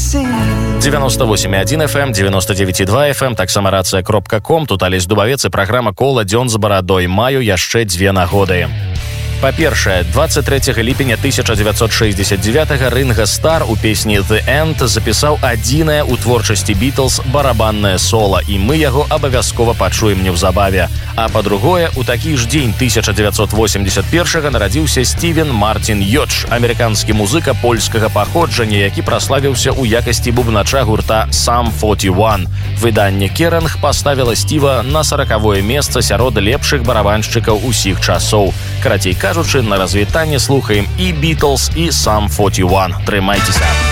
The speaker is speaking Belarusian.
98,1 FM, 99,2 FM, таксама рацыя.ком. Тут Алесь Дубавец і праграма «Кола дзён з барадой». Маю яшчэ дзве нагоды. Па-першае, 23 ліпеня 1969-го Ринго Стар у песні «The End» запісаў адзінае ў творчасці Beatles барабаннае соло, і мы яго абавязкова пачуем неўзабаве. А па-другое, у такі ж дзень 1981-го нарадзіўся Стівен Мартін Йодж, амерыканскі музыка польскага паходжання, які праславіўся ў якасці бубнача гурта Sum 41. Выданне Керринг паставіла Стіва на 40-е месца сярод лепшых барабаншчыкаў усіх часоў. Карацей кажучы, на развітанне слухаем і Beatles, і Sum 41. Трымайцеся!